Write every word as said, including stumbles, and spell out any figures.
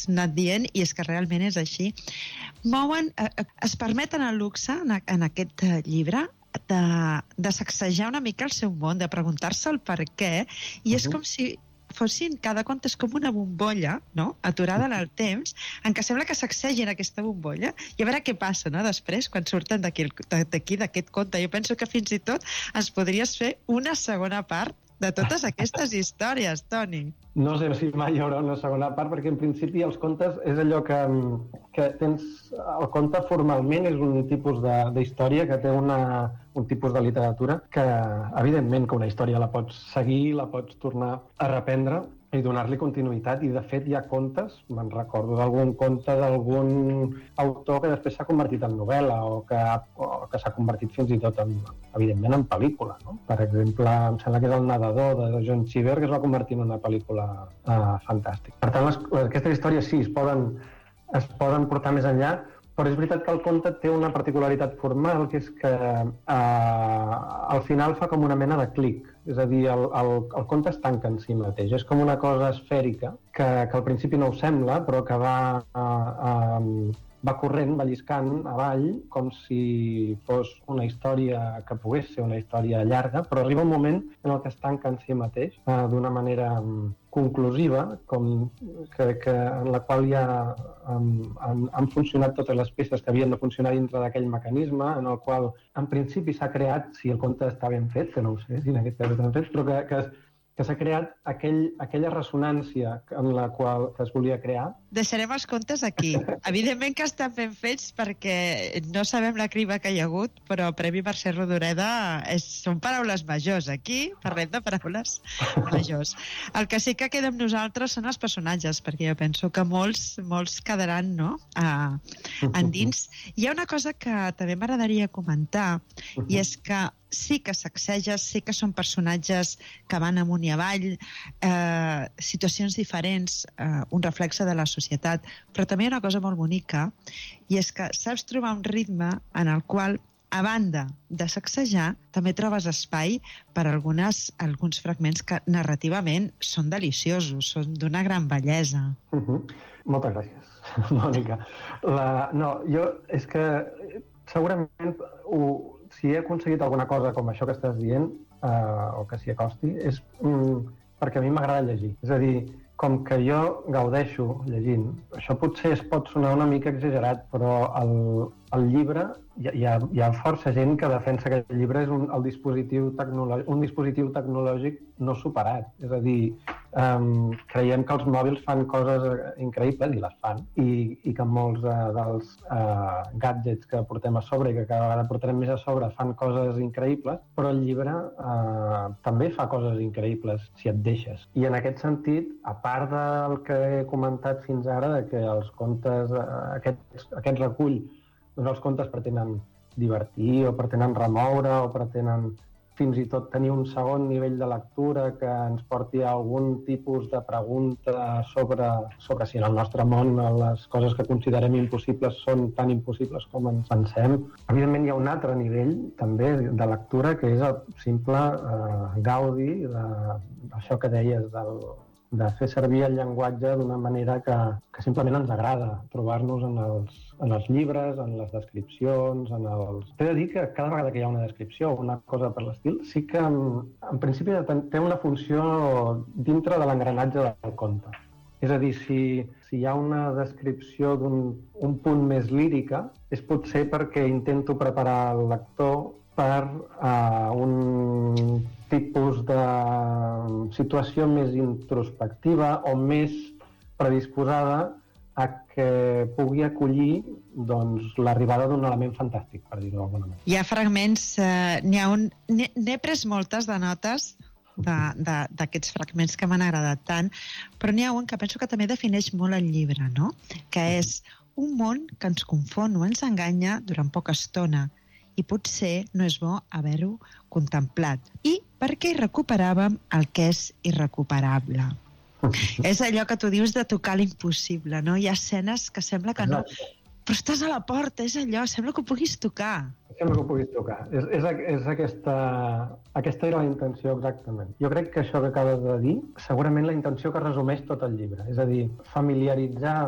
anat dient, i és que realment és així. Mouen, eh, es permeten el luxe en, en aquest llibre de, de sacsejar una mica el seu món, de preguntar-se el per què, i és com si fossin, cada conte és com una bombolla, no?, aturada en el temps, en què sembla que sacsegin aquesta bombolla, i a veure què passa, no?, després, quan surten d'aquí, d'aquest conte. Jo penso que fins i tot ens podries fer una segona part de totes aquestes històries, Toni. No sé si mai hi haurà una segona part, perquè en principi els contes és allò que, que tens... El conte formalment és un tipus d'història que té una, un tipus de literatura que, evidentment, que una història la pots seguir, la pots tornar a reprendre i donar-li continuïtat, i de fet hi ha contes, me'n recordo d'algun conte d'algun autor que després s'ha convertit en novel·la o que, o que s'ha convertit fins i tot en, evidentment, en pel·lícula, no? Per exemple, em sembla que és El nedador de John Cheever, que es va convertir en una pel·lícula uh, fantàstica. Per tant, les, aquestes històries sí, es poden, es poden portar més enllà, però és veritat que el conte té una particularitat formal, que és que eh, al final fa com una mena de clic. És a dir, el, el, el conte es tanca en si mateix. És com una cosa esfèrica que, que al principi no ho sembla, però que va, eh, eh, va corrent, va lliscant avall, com si fos una història que pogués ser una història llarga, però arriba un moment en el que es tanca en si mateix eh, d'una manera conclusiva, com que, que, en la qual ja um, han, han funcionat totes les peces que havien de funcionar dintre d'aquell mecanisme, en el qual en principi s'ha creat, si el conte està ben fet, que no ho sé si en aquest cas està ben fet, però que, que, que s'ha creat aquell, aquella ressonància en la qual que es volia crear. Deixarem els contes aquí. Evidentment que estan ben fets, perquè no sabem la criba que hi ha hagut, però Premi Mercè Rodoreda és, són paraules majors. Aquí parlem de paraules majors. El que sí que queda amb nosaltres són els personatges, perquè jo penso que molts, molts quedaran, no?, a, endins. Hi ha una cosa que també m'agradaria comentar, i és que sí que sacseges, sí que són personatges que van amunt i avall, eh, situacions diferents, eh, un reflexe de la societat, però també hi ha una cosa molt bonica, i és que saps trobar un ritme en el qual, a banda de sacsejar, també trobes espai per a algunes, alguns fragments que narrativament són deliciosos, són d'una gran bellesa. Uh -huh. Moltes gràcies, Mònica. La, no, jo és que segurament ho, si he aconseguit alguna cosa com això que estàs dient, eh, o que s'hi acosti, és mm, perquè a mi m'agrada llegir. És a dir, com que jo gaudeixo llegint, això potser es pot sonar una mica exagerat, però el, el llibre, hi ha, hi ha força gent que defensa que el llibre és un, el dispositiu tecnològic, un dispositiu tecnològic no superat. És a dir, um, creiem que els mòbils fan coses increïbles, i les fan, i, i que molts uh, dels uh, gadgets que portem a sobre i que cada vegada portarem més a sobre fan coses increïbles, però el llibre uh, també fa coses increïbles si et deixes. I en aquest sentit, a part del que he comentat fins ara, de que els contes, uh, aquest, aquest recull, doncs els contes pretenen divertir o pretenen remoure o pretenen fins i tot tenir un segon nivell de lectura que ens porti a algun tipus de pregunta sobre, sobre si en el nostre món les coses que considerem impossibles són tan impossibles com ens pensem. Evidentment hi ha un altre nivell també de lectura, que és el simple eh, gaudi d'això que deies, del, de fer servir el llenguatge d'una manera que, que simplement ens agrada, trobar-nos en els, en els llibres, en les descripcions, en els... T'he de dir que cada vegada que hi ha una descripció o una cosa per l'estil, sí que en, en principi té una funció dintre de l'engranatge del conte. És a dir, si, si hi ha una descripció d'un un punt més lírica, és potser perquè intento preparar el lector per uh, un tipus de situació més introspectiva o més predisposada a que pugui acollir doncs, l'arribada d'un element fantàstic, per dir-ho d'alguna manera. Hi ha fragments, eh, n'hi ha un... N'he pres moltes de notes d'aquests fragments que m'han agradat tant, però n'hi ha un que penso que també defineix molt el llibre, no? Que és un món que ens confon o ens enganya durant poca estona, i potser no és bo haver-ho contemplat. I perquè hi recuperàvem el que és irrecuperable. És allò que tu dius de tocar l'impossible, no? Hi ha escenes que sembla que no... Però estàs a la porta, és allò, sembla que ho puguis tocar. Sembla que ho puguis tocar. És, és, és aquesta... Aquesta era la intenció, exactament. Jo crec que això que acabes de dir, segurament la intenció que resumeix tot el llibre. És a dir, familiaritzar